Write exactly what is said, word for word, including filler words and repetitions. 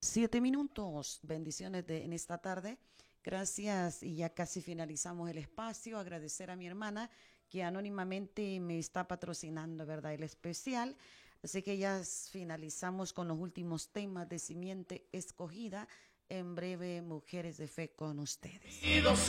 Siete minutos, bendiciones de, en esta tarde. Gracias y ya casi finalizamos el espacio. Agradecer a mi hermana que anónimamente me está patrocinando, ¿verdad? El especial. Así que ya finalizamos con los últimos temas de Simiente Escogida. En breve, Mujeres de Fe con ustedes.